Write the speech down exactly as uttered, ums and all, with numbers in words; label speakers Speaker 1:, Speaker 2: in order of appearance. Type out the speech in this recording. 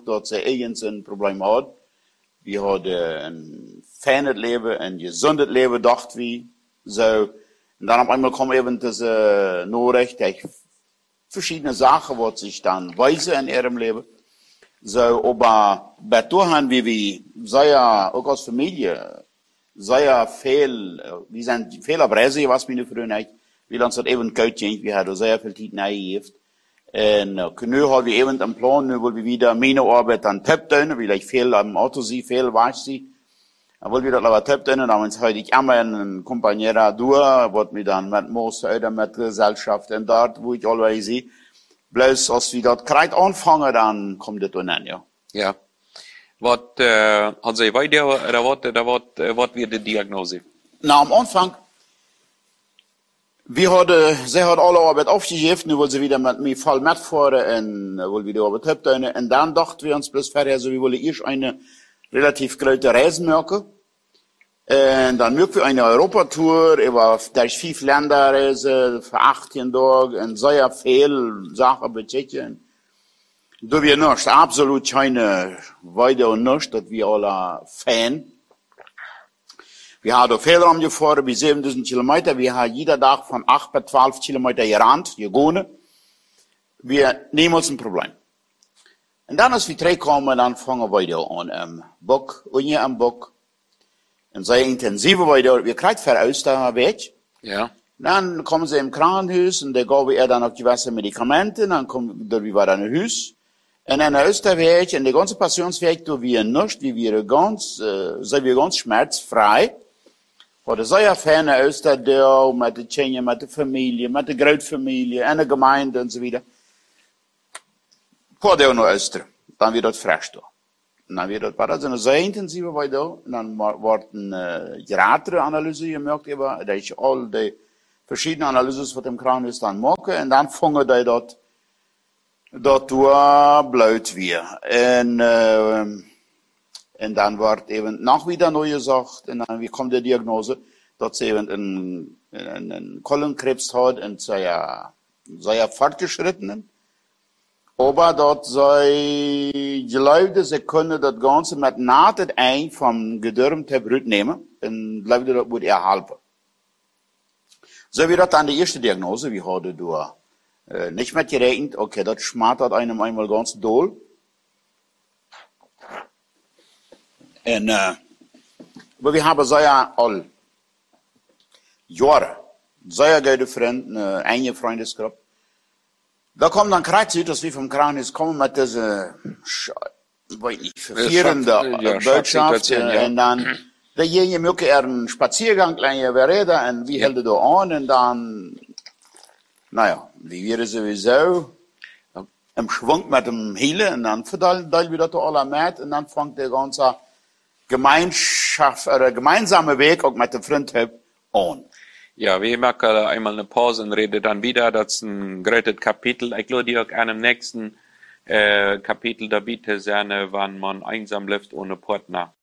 Speaker 1: dass sie irgend ein Problem hat. Wir haben ein feines Leben, ein gesundes Leben, dachten wir. So. Und dann auf einmal kommen eben diese Nachricht, verschiedene Sachen, was sich dann weisen in ihrem Leben. So, aber bei Turhan, wie wir, sei ja, auch als Familie, sei ja viel, wir sind viel auf Reise, was mir früher nicht, wie uns das eben geutjingt, wir haben sehr viel Zeit nachgegeben. Und, nu haben wir eben einen Plan, nu wollen wir wieder meine Arbeit an Töp tun, weil ich viel am Auto sehe, viel wasch sehe. Dann wollen wir das aber Töp tun, und dann heute ich immer einen Kompaniera durch, was mir dann mit Moos oder mit Gesellschaft und dort, wo ich allweil sehe. Bloß, als wir das gerade anfangen, dann kommt das dann an, ja.
Speaker 2: Ja. Was, äh, hat sie weiter, oder was, oder was, was wird die Diagnose?
Speaker 1: Na, am Anfang, wir hatten, sie hat alle Arbeit aufgegeben, nun wollen sie wieder mit mir voll mitfahren, und wollen wieder Arbeit haben, und dann dachten wir uns bloß vorher, so, wir wollen erst eine relativ große Reise machen. Und dann möchten wir eine Europatour über durch fünf Länder reisen, für achtzehn Tage, und sehr viel Sachen betätigen. Da wir nicht, absolut keine Weide und nicht, dass wir alle Fan. Wir haben viel Raum gefahren, bis siebentausend Kilometer. Wir haben jeden Tag von acht bis zwölf Kilometer gerannt, gegangen. Wir nehmen uns ein Problem. Und dann, als wir zurückkommen, dann fangen wir wieder an, am Bock, Unje am Bock. Und sehr intensive weiter, wir kriegen für Öster weg.
Speaker 2: Ja.
Speaker 1: Dann kommen sie im Krankenhaus, und da geben wir dann auf gewisse Medikamente, dann kommen wir wieder in ein Haus. Und in der Österweg, in der ganzen Passionsweg, da wir nicht, wie wir ganz, äh, sind wir ganz schmerzfrei. Oder sehr ferne Öster da, mit der Tschenje, mit der Familie, mit der Großfamilie, in der Gemeinde und so weiter. Vor der noch Öster. Dann wird das frisch da. Und dann wird das, war das eine sehr intensive weiter. Und dann wurden, äh, Geratere-Analyse gemacht, über, da ich all die verschiedenen Analysen, was im Krankenhaus dann machen, und dann fangen die dort, dort durch blöd wir. Und, äh, und dann wird eben noch wieder neu gesagt, und dann kommt die Diagnose, dass sie eben einen, einen Kollenkrebs hat, und sehr, sehr fortgeschrittenen. Aber dort sei, glaubte, sie können das Ganze mit Naht ein vom gedürmten Brut nehmen, und glaubte, das würde er helfen. So wie das dann die erste Diagnose, wir hatten da, äh, nicht mit gerechnet, okay, das schmarrt einem einmal ganz doll. Und, äh, aber wir haben sehr all Jahre, sehr gute Freunde, äh, eine Freundesgruppe. Da kommt dann Kreuz, dass wir vom Krankenhaus kommen mit dieser, weiß nicht, verfehlende
Speaker 2: ja,
Speaker 1: Botschaft,
Speaker 2: ja.
Speaker 1: Und dann, derjenige möchte er einen Spaziergang, kleine Verräter, und wir ja. hielten da an, und dann, naja, wir waren sowieso im Schwung mit dem Hiele, und dann verteilen wir das alle mit, und dann fängt der ganze Gemeinschaft, oder gemeinsame Weg auch mit dem Freund an.
Speaker 2: Ja, wir machen einmal eine Pause und reden dann wieder. Das ist ein großes Kapitel. Ich glaube, die auch an dem nächsten äh, Kapitel da bitte sein, wann man einsam läuft ohne Partner.